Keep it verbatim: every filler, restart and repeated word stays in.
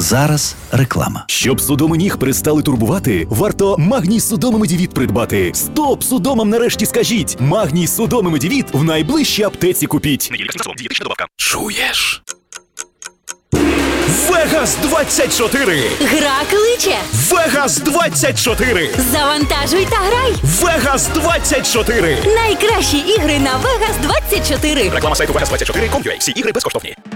зараз реклама. Щоб судоми ніг перестали турбувати, варто Магній Судоми Медівіт придбати. Стоп судомам нарешті скажіть! Магній Судоми Медівіт в найближчій аптеці купіть. Дієтична добавка. Чуєш? Вегас двадцять чотири! Гра кличе! Вегас двадцять чотири! Завантажуй та грай! Вегас двадцять чотири! Найкращі ігри на Вегас двадцять чотири! Реклама сайту вегас двадцять чотири крапка ком крапка ю а. Всі ігри безкоштовні.